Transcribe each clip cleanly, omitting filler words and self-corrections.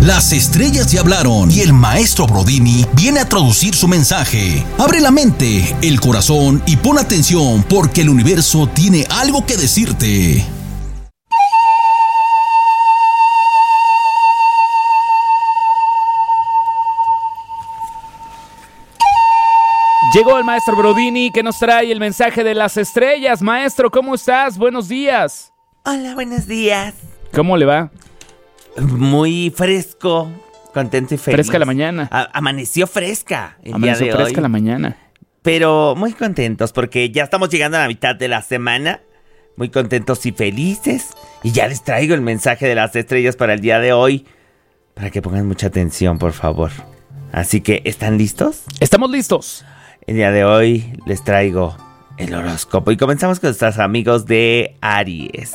Las estrellas ya hablaron y el maestro Brodini viene a traducir su mensaje. Abre la mente, el corazón y pon atención porque el universo tiene algo que decirte. Llegó el maestro Brodini que nos trae el mensaje de las estrellas. Maestro, ¿cómo estás? Buenos días. Hola, buenos días. ¿Cómo le va? Muy fresco, contento y feliz. Fresca la mañana. Amaneció fresca el Amaneció día de fresca hoy. la mañana. Pero muy contentos porque ya estamos llegando a la mitad de la semana. Muy contentos y felices. Y ya les traigo el mensaje de las estrellas para el día de hoy. Para que pongan mucha atención, por favor. Así que, ¿están listos? Estamos listos. El día de hoy les traigo el horóscopo. Y comenzamos con nuestros amigos de Aries.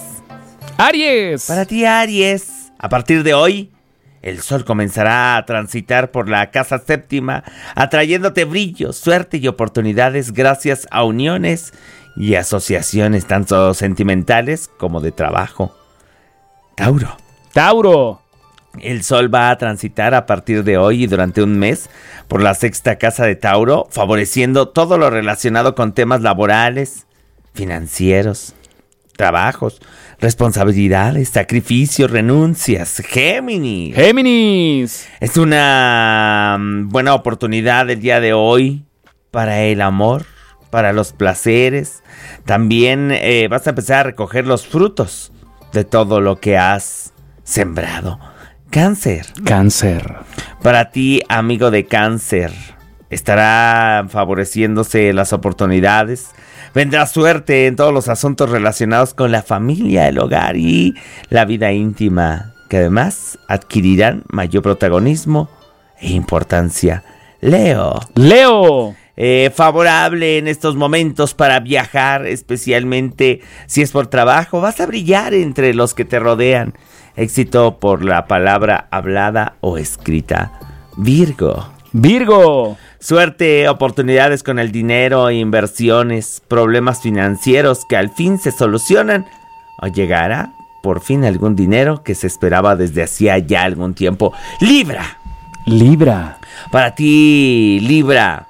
Aries. Para ti, Aries, a partir de hoy, el sol comenzará a transitar por la casa séptima, atrayéndote brillo, suerte y oportunidades gracias a uniones y asociaciones tanto sentimentales como de trabajo. Tauro. Tauro. El sol va a transitar a partir de hoy y durante un mes por la sexta casa de Tauro, favoreciendo todo lo relacionado con temas laborales, financieros, trabajos, responsabilidades, sacrificios, renuncias. Géminis. Géminis. Es una buena oportunidad el día de hoy para el amor, para los placeres. También vas a empezar a recoger los frutos de todo lo que has sembrado. Cáncer. Cáncer. Para ti, amigo de Cáncer, estará favoreciéndose las oportunidades. Vendrá suerte en todos los asuntos relacionados con la familia, el hogar y la vida íntima, que además adquirirán mayor protagonismo e importancia. Leo. Leo. Favorable en estos momentos para viajar, especialmente si es por trabajo. Vas a brillar entre los que te rodean. Éxito por la palabra hablada o escrita. Virgo. Virgo. Suerte, oportunidades con el dinero e inversiones, problemas financieros que al fin se solucionan o llegará por fin algún dinero que se esperaba desde hacía ya algún tiempo. Libra. Libra. Para ti, Libra,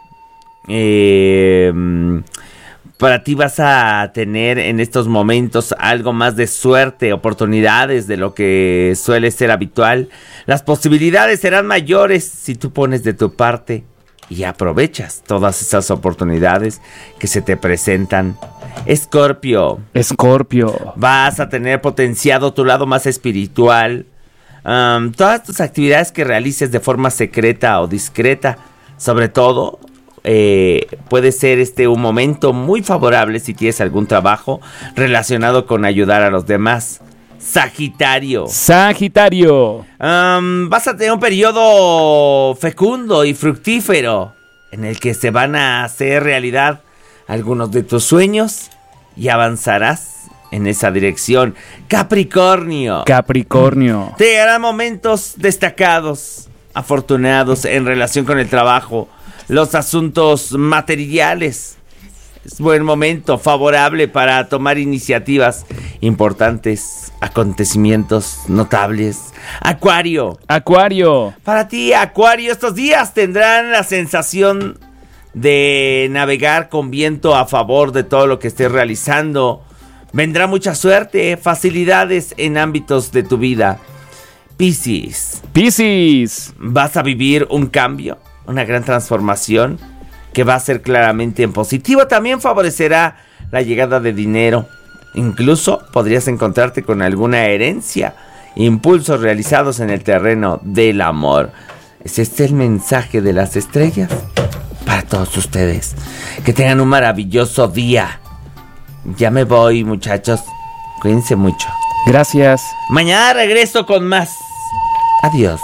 para ti vas a tener en estos momentos algo más de suerte, oportunidades de lo que suele ser habitual. Las posibilidades serán mayores si tú pones de tu parte y aprovechas todas esas oportunidades que se te presentan. Escorpio. Escorpio. Vas a tener potenciado tu lado más espiritual. Todas tus actividades que realices de forma secreta o discreta, sobre todo, puede ser un momento muy favorable si tienes algún trabajo relacionado con ayudar a los demás. Sagitario. Sagitario. Vas a tener un periodo fecundo y fructífero en el que se van a hacer realidad algunos de tus sueños y avanzarás en esa dirección. Capricornio. Capricornio. Te llegarán momentos destacados, afortunados en relación con el trabajo, los asuntos materiales. Es buen momento favorable para tomar iniciativas importantes, acontecimientos notables. Acuario. Acuario. Para ti, Acuario, estos días tendrán la sensación de navegar con viento a favor de todo lo que estés realizando. Vendrá mucha suerte, facilidades en ámbitos de tu vida. Piscis. Piscis. Vas a vivir un cambio, una gran transformación que va a ser claramente en positivo. También favorecerá la llegada de dinero. Incluso podrías encontrarte con alguna herencia, impulsos realizados en el terreno del amor. ¿Es este el mensaje de las estrellas? Para todos ustedes, que tengan un maravilloso día. Ya me voy, muchachos. Cuídense mucho. Gracias. Mañana regreso con más. Adiós.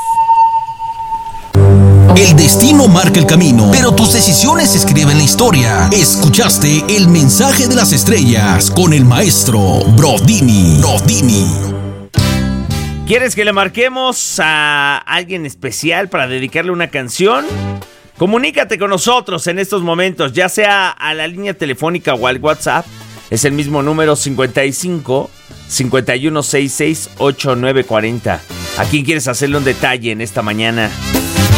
El destino marca el camino, pero tus decisiones escriben la historia. Escuchaste el mensaje de las estrellas con el maestro Brodini. ¿Quieres que le marquemos a alguien especial para dedicarle una canción? Comunícate con nosotros en estos momentos, ya sea a la línea telefónica o al WhatsApp. Es el mismo número 55 5166 8940. ¿A quién quieres hacerle un detalle en esta mañana?